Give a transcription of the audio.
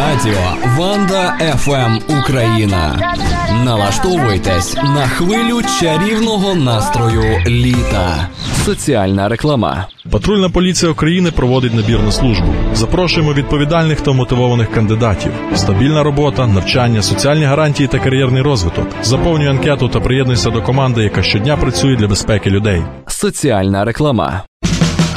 Радіо Ванда ФМ Україна. Налаштовуйтесь на хвилю чарівного настрою літа. Соціальна реклама. Патрульна поліція України проводить набір на службу. Запрошуємо відповідальних та мотивованих кандидатів. Стабільна робота, навчання, соціальні гарантії та кар'єрний розвиток. Заповнюй анкету та приєднуйся до команди, яка щодня працює для безпеки людей. Соціальна реклама.